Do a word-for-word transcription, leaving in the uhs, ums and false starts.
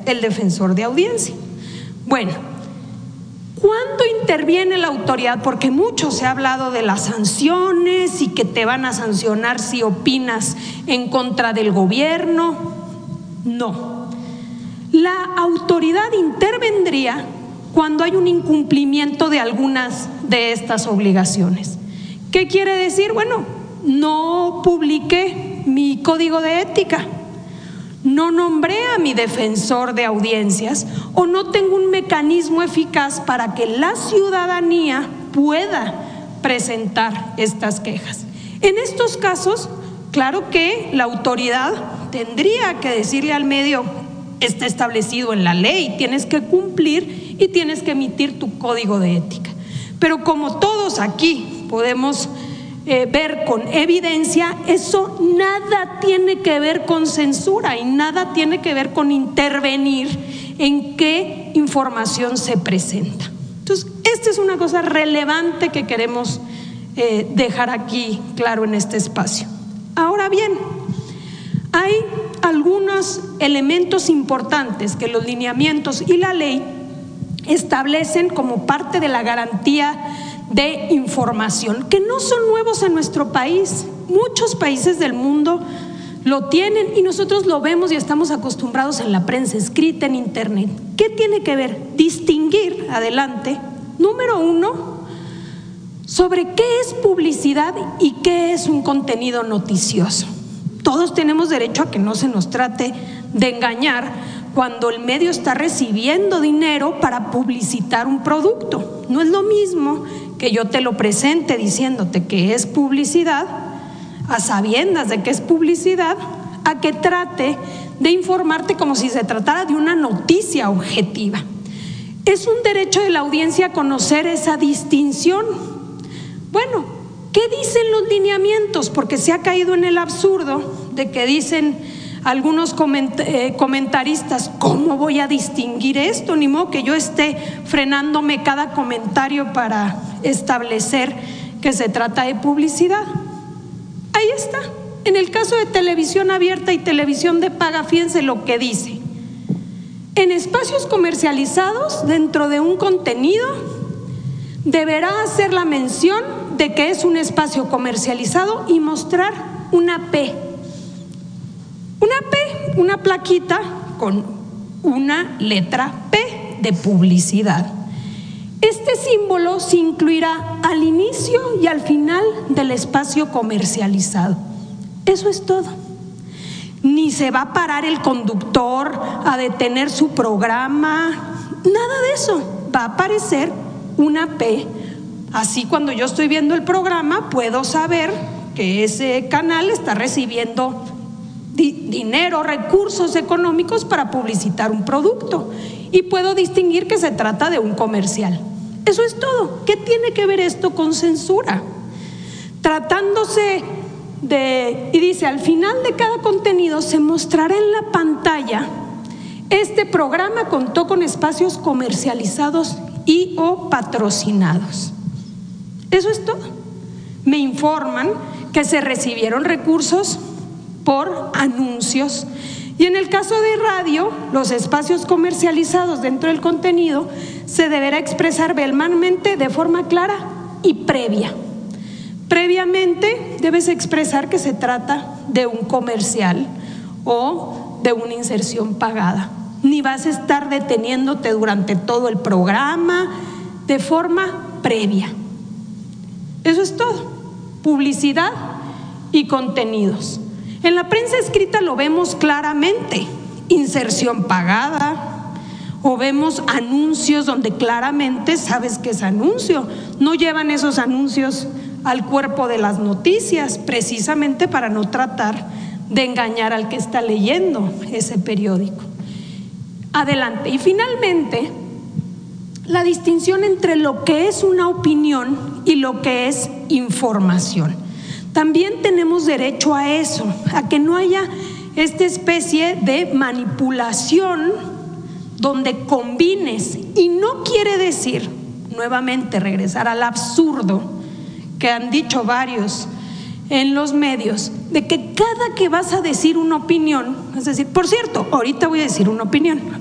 el defensor de audiencia. Bueno, ¿cuándo interviene la autoridad? Porque mucho se ha hablado de las sanciones y que te van a sancionar si opinas en contra del gobierno. No. La autoridad intervendría cuando hay un incumplimiento de algunas de estas obligaciones. ¿Qué quiere decir? Bueno, no publiqué mi código de ética, no nombré a mi defensor de audiencias o no tengo un mecanismo eficaz para que la ciudadanía pueda presentar estas quejas. En estos casos, claro que la autoridad tendría que decirle al medio: está establecido en la ley, tienes que cumplir y tienes que emitir tu código de ética. Pero como todos aquí podemos Eh, ver con evidencia, eso nada tiene que ver con censura y nada tiene que ver con intervenir en qué información se presenta. Entonces, esta es una cosa relevante que queremos eh, dejar aquí claro en este espacio. Ahora bien, hay algunos elementos importantes que los lineamientos y la ley establecen como parte de la garantía de información, que no son nuevos en nuestro país. Muchos países del mundo lo tienen y nosotros lo vemos y estamos acostumbrados en la prensa escrita, en internet. ¿Qué tiene que ver? Distinguir, adelante, número uno, sobre qué es publicidad y qué es un contenido noticioso. Todos tenemos derecho a que no se nos trate de engañar cuando el medio está recibiendo dinero para publicitar un producto. No es lo mismo que yo te lo presente diciéndote que es publicidad, a sabiendas de que es publicidad, a que trate de informarte como si se tratara de una noticia objetiva. Es un derecho de la audiencia conocer esa distinción. Bueno, ¿qué dicen los lineamientos? Porque se ha caído en el absurdo de que dicen algunos comentaristas: ¿cómo voy a distinguir esto? Ni modo que yo esté frenándome cada comentario para establecer que se trata de publicidad. Ahí está. En el caso de televisión abierta y televisión de paga, fíjense lo que dice: en espacios comercializados, dentro de un contenido, deberá hacer la mención de que es un espacio comercializado y mostrar una P. Una P, una plaquita con una letra P de publicidad. Este símbolo se incluirá al inicio y al final del espacio comercializado. Eso es todo. Ni se va a parar el conductor a detener su programa, nada de eso. Va a aparecer una P. Así, cuando yo estoy viendo el programa, puedo saber que ese canal está recibiendo dinero, recursos económicos para publicitar un producto, y puedo distinguir que se trata de un comercial. Eso es todo. ¿Qué tiene que ver esto con censura? Tratándose de, y dice, al final de cada contenido se mostrará en la pantalla: este programa contó con espacios comercializados y o patrocinados. Eso es todo. Me informan que se recibieron recursos por anuncios, y en el caso de radio, los espacios comercializados dentro del contenido se deberá expresar verbalmente de forma clara y previa. Previamente debes expresar que se trata de un comercial o de una inserción pagada. Ni vas a estar deteniéndote durante todo el programa, de forma previa. Eso es todo. Publicidad y contenidos. En la prensa escrita lo vemos claramente: inserción pagada, o vemos anuncios donde claramente sabes que es anuncio. No llevan esos anuncios al cuerpo de las noticias, precisamente para no tratar de engañar al que está leyendo ese periódico. Adelante. Y finalmente, la distinción entre lo que es una opinión y lo que es información. También tenemos derecho a eso, a que no haya esta especie de manipulación donde combines, y no quiere decir, nuevamente, regresar al absurdo que han dicho varios en los medios, de que cada que vas a decir una opinión, es decir, por cierto, ahorita voy a decir una opinión,